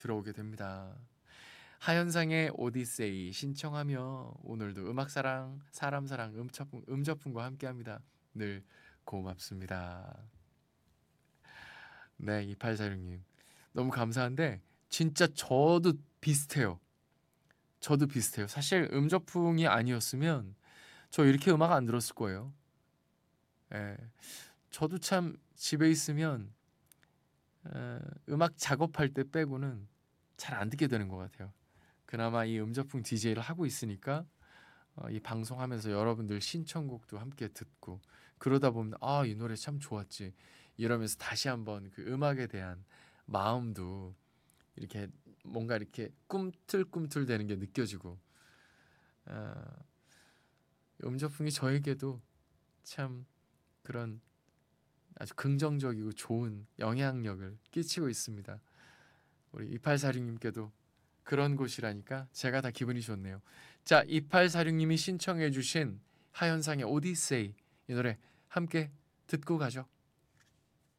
들어오게 됩니다. 하현상의 오디세이 신청하며 오늘도 음악사랑, 사람사랑, 음저품과 함께합니다. 늘 고맙습니다. 네, 2846님. 너무 감사한데 진짜 저도 비슷해요. 저도 비슷해요. 사실 음저풍이 아니었으면 저 이렇게 음악 안 들었을 거예요. 예. 저도 참 집에 있으면 음악 작업할 때 빼고는 잘 안 듣게 되는 것 같아요. 그나마 이 음저풍 DJ를 하고 있으니까 이 방송하면서 여러분들 신청곡도 함께 듣고 그러다 보면 아, 이 노래 참 좋았지 이러면서 다시 한번 그 음악에 대한 마음도 이렇게 뭔가 이렇게 꿈틀꿈틀 되는 게 느껴지고 아, 음저풍이 저에게도 참 그런 아주 긍정적이고 좋은 영향력을 끼치고 있습니다. 우리 2846님께도 그런 곳이라니까 제가 다 기분이 좋네요. 자, 2846님이 신청해 주신 하현상의 오디세이 이 노래 함께 듣고 가죠.